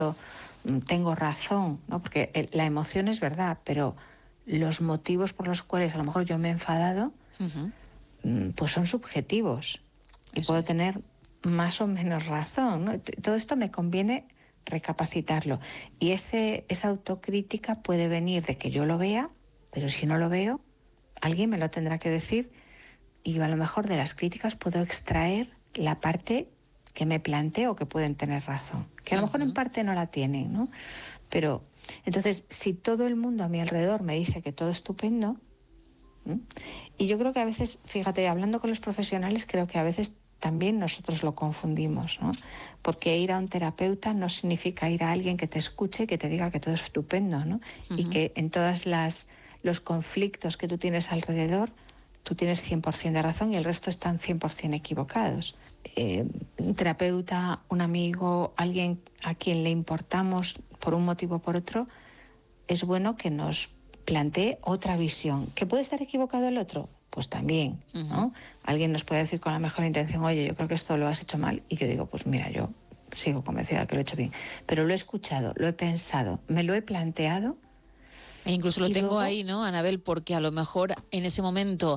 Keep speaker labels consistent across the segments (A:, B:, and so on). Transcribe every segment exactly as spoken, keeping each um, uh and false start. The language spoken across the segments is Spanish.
A: tengo razón, ¿no? Porque la emoción es verdad, pero los motivos por los cuales a lo mejor yo me he enfadado, uh-huh. pues son subjetivos. Y Eso puedo es. tener más o menos razón, ¿no? Todo esto me conviene recapacitarlo. Y ese, esa autocrítica puede venir de que yo lo vea, pero si no lo veo, alguien me lo tendrá que decir, y yo a lo mejor de las críticas puedo extraer la parte que me planteo que pueden tener razón, que a lo mejor uh-huh. en parte no la tienen, ¿no? Pero entonces, si todo el mundo a mi alrededor me dice que todo es estupendo, ¿no? Y yo creo que a veces, fíjate, hablando con los profesionales, creo que a veces también nosotros lo confundimos, ¿no? Porque ir a un terapeuta no significa ir a alguien que te escuche y que te diga que todo es estupendo, ¿no? Uh-huh. Y que en todas las los conflictos que tú tienes alrededor, tú tienes cien por ciento de razón y el resto están cien por ciento equivocados. Eh, un terapeuta, un amigo, alguien a quien le importamos por un motivo o por otro, es bueno que nos plantee otra visión. ¿Que puede estar equivocado el otro? Pues también, ¿no? Uh-huh. Alguien nos puede decir con la mejor intención, oye, yo creo que esto lo has hecho mal, y yo digo, pues mira, yo sigo convencida de que lo he hecho bien. Pero lo he escuchado, lo he pensado, me lo he planteado.
B: E incluso lo tengo luego ahí, ¿no, Anabel? Porque a lo mejor en ese momento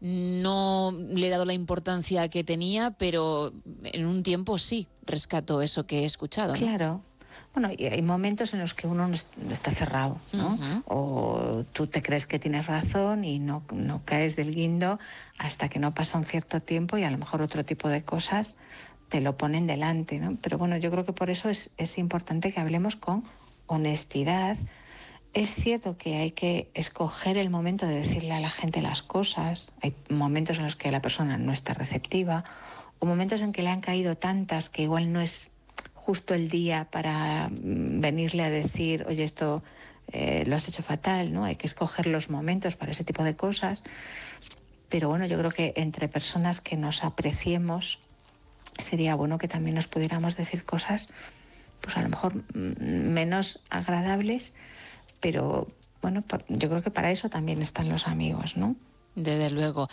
B: no le he dado la importancia que tenía, pero en un tiempo sí rescato eso que he escuchado, ¿no?
A: Claro. Bueno, y hay momentos en los que uno está cerrado, ¿no? Uh-huh. O tú te crees que tienes razón y no, no caes del guindo hasta que no pasa un cierto tiempo y a lo mejor otro tipo de cosas te lo ponen delante, ¿no? Pero bueno, yo creo que por eso es, es importante que hablemos con honestidad. Es cierto que hay que escoger el momento de decirle a la gente las cosas. Hay momentos en los que la persona no está receptiva, o momentos en que le han caído tantas que igual no es justo el día para venirle a decir, oye, esto eh, lo has hecho fatal, ¿no? Hay que escoger los momentos para ese tipo de cosas. Pero bueno, yo creo que entre personas que nos apreciemos, sería bueno que también nos pudiéramos decir cosas, pues a lo mejor menos agradables, pero bueno, yo creo que para eso también están los amigos, ¿no?
B: Desde luego.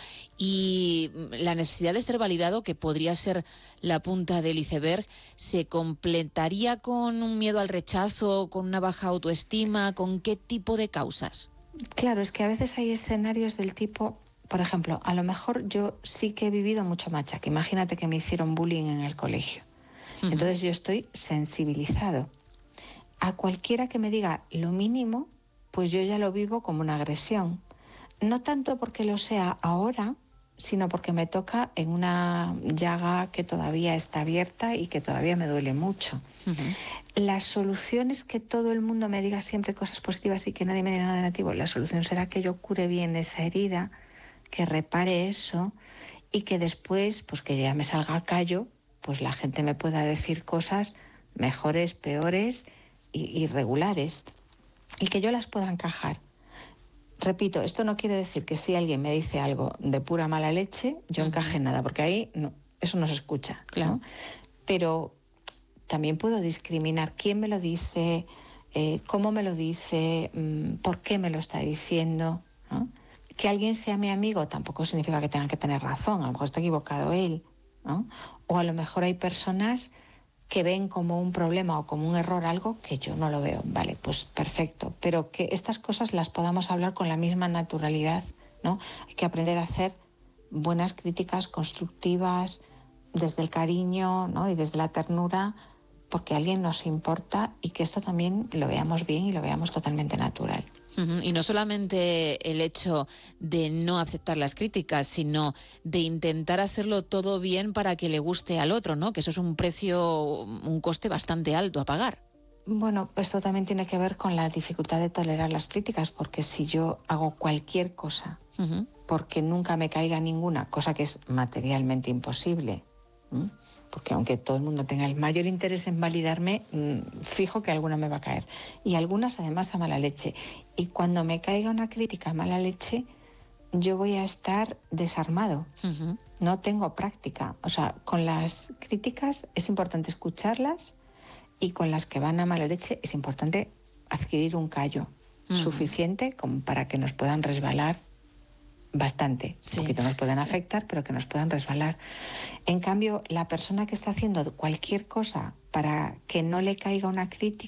B: Y la necesidad de ser validado, que podría ser la punta del iceberg, ¿se completaría con un miedo al rechazo, con una baja autoestima? ¿Con qué tipo de causas?
A: Claro, es que a veces hay escenarios del tipo, por ejemplo, a lo mejor yo sí que he vivido mucho machaque. Imagínate que me hicieron bullying en el colegio. Uh-huh. Entonces yo estoy sensibilizado. A cualquiera que me diga lo mínimo, pues yo ya lo vivo como una agresión. No tanto porque lo sea ahora, sino porque me toca en una llaga que todavía está abierta y que todavía me duele mucho. Uh-huh. La solución es que todo el mundo me diga siempre cosas positivas y que nadie me diga nada negativo. La solución será que yo cure bien esa herida, que repare eso y que después, pues que ya me salga a callo, pues la gente me pueda decir cosas mejores, peores y irregulares y que yo las pueda encajar. Repito, esto no quiere decir que si alguien me dice algo de pura mala leche, yo uh-huh. encaje en nada, porque ahí no, eso no se escucha,
B: claro.
A: ¿no? Pero también puedo discriminar quién me lo dice, eh, cómo me lo dice, mmm, por qué me lo está diciendo, ¿no? Que alguien sea mi amigo tampoco significa que tenga que tener razón, a lo mejor está equivocado él, ¿no? O a lo mejor hay personas que ven como un problema o como un error algo que yo no lo veo. Vale, pues perfecto. Pero que estas cosas las podamos hablar con la misma naturalidad, ¿no? Hay que aprender a hacer buenas críticas constructivas desde el cariño, ¿no? Y desde la ternura, porque a alguien nos importa y que esto también lo veamos bien y lo veamos totalmente natural.
B: Uh-huh. Y no solamente el hecho de no aceptar las críticas, sino de intentar hacerlo todo bien para que le guste al otro, ¿no? Que eso es un precio, un coste bastante alto a pagar.
A: Bueno, esto también tiene que ver con la dificultad de tolerar las críticas, porque si yo hago cualquier cosa, uh-huh. porque nunca me caiga ninguna, cosa que es materialmente imposible, ¿eh? Porque aunque todo el mundo tenga el mayor interés en validarme, fijo que alguna me va a caer. Y algunas además a mala leche. Y cuando me caiga una crítica a mala leche, yo voy a estar desarmado. Uh-huh. No tengo práctica. O sea, con las críticas es importante escucharlas y con las que van a mala leche es importante adquirir un callo uh-huh. suficiente como para que nos puedan resbalar bastante, sí. Un poquito nos pueden afectar, pero que nos puedan resbalar. En cambio, la persona que está haciendo cualquier cosa para que no le caiga una crítica,